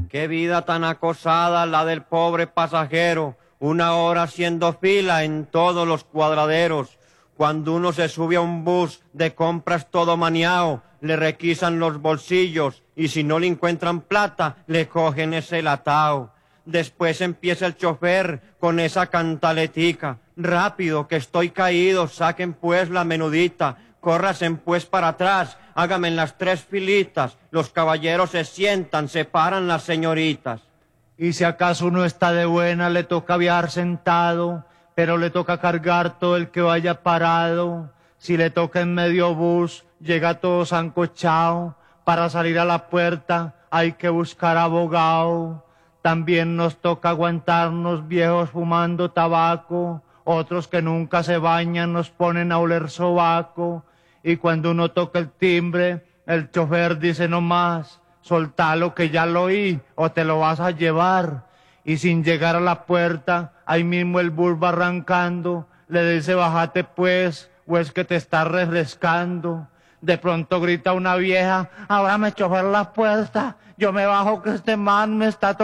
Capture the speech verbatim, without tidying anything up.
Qué vida tan acosada la del pobre pasajero, una hora haciendo fila en todos los cuadraderos. Cuando uno se sube a un bus de compras todo maniao, le requisan los bolsillos y si no le encuentran plata, le cogen ese latao. Después empieza el chofer con esa cantaletica. Rápido, que estoy caído, saquen pues la menudita. Córrasen pues para atrás, hágame en las tres filitas. Los caballeros se sientan, se paran las señoritas. Y si acaso uno está de buena, le toca viajar sentado, pero le toca cargar todo el que vaya parado. Si le toca en medio bus, llega todo sancochao. Para salir a la puerta hay que buscar abogado. También nos toca aguantarnos viejos fumando tabaco. Otros que nunca se bañan nos ponen a oler sobaco. Y cuando uno toca el timbre, el chofer dice no más, soltalo que ya lo oí o te lo vas a llevar. Y sin llegar a la puerta, ahí mismo el bus va arrancando, le dice bájate pues, o es que te está refrescando. De pronto grita una vieja, ábrame chofer la puerta, yo me bajo que este man me está tocando.